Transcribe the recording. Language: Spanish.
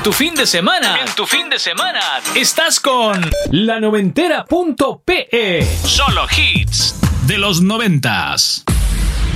tu fin de semana. Estás con La Noventera.pe. Solo hits de los 90s.